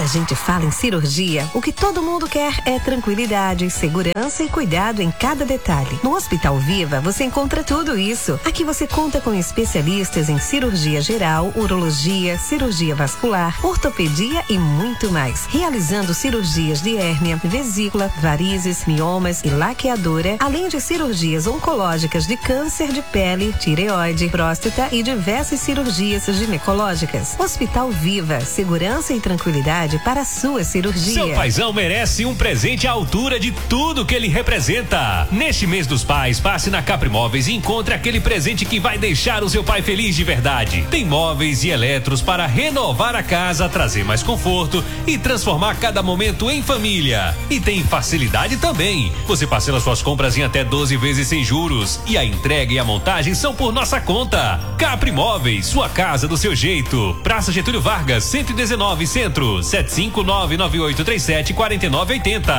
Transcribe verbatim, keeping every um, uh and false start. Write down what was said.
a gente fala em cirurgia, o que todo mundo quer é tranquilidade, segurança e cuidado em cada detalhe. No Hospital Viva você encontra tudo isso. Aqui você conta com especialistas em cirurgia geral, urologia, cirurgia vascular, ortopedia e muito mais. Realizando cirurgias de hérnia, vesícula, varizes, miomas e laqueadura, além de cirurgias oncológicas de câncer de pele, tireoide, próstata e diversas cirurgias ginecológicas. Hospital Viva, segurança e tranquilidade para a sua cirurgia. Seu paizão merece um presente à altura de tudo que ele representa. Neste mês dos pais, passe na Capri Móveis e encontre aquele presente que vai deixar o seu pai feliz de verdade. Tem móveis e eletros para renovar a casa, trazer mais conforto e transformar cada momento em família. E tem facilidade também. Você parcela suas compras em até doze vezes sem juros e a entrega e a montagem são por nossa conta. Capri Móveis, sua casa do seu jeito. Praça Getúlio Vargas, cento e dezenove, Centro, sete cinco nove nove oito três sete quatro nove oito zero.